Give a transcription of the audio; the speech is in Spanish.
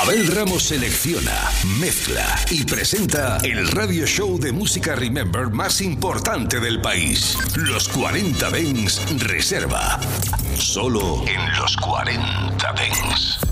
Abel Ramos selecciona, mezcla y presenta el radio show de música Remember más importante del país. Los 40 Dents Reserva. Solo en los 40 Dents.